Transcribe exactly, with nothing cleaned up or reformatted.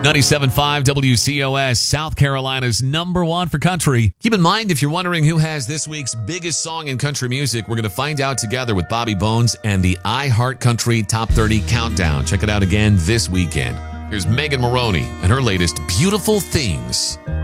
ninety-seven point five W C O S, South Carolina's number one for country. Keep in mind, if you're wondering who has this week's biggest song in country music, we're going to find out together with Bobby Bones and the iHeart Country Top thirty Countdown. Check it out again this weekend. Here's Megan Maroney and her latest Beautiful Things.